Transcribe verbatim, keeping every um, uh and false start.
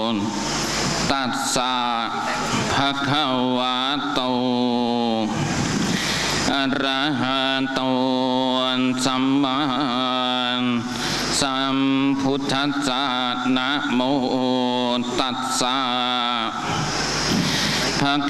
ตัสสะภะคะวะโตอะระหะโตสัมมาสัมพุทธัสสะนะโมตัสสะ